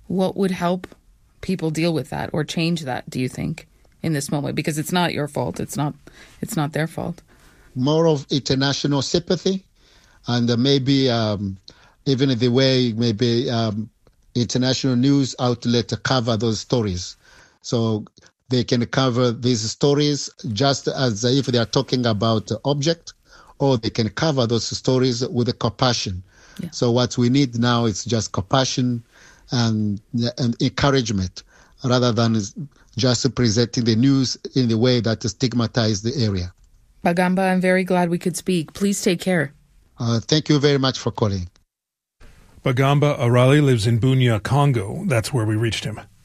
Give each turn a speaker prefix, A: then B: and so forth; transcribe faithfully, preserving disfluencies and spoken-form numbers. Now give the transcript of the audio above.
A: What would help people deal with that or change that, do you think, in this moment? Because it's not your fault. It's not it's not their fault.
B: More of international sympathy, and uh, maybe um, even the way maybe um, international news outlet to cover those stories. So they can cover these stories just as if they are talking about the object, or they can cover those stories with a compassion. Yeah. So what we need now is just compassion and, and encouragement, rather than just presenting the news in the way that stigmatizes the area.
A: Bagamba, I'm very glad we could speak. Please take care.
B: Uh, thank you very much for calling.
C: Bagamba Arali lives in Bunia, Congo. That's where we reached him.